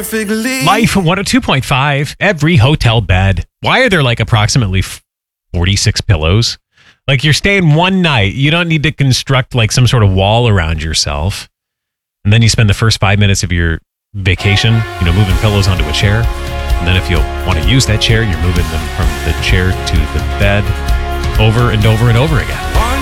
perfectly. Life 102.5, every hotel bed. Why are there like approximately 46 pillows? Like you're staying one night. You don't need to construct like some sort of wall around yourself. And then you spend the first 5 minutes of your vacation, moving pillows onto a chair. And then if you want to use that chair, you're moving them from the chair to the bed over and over and over again.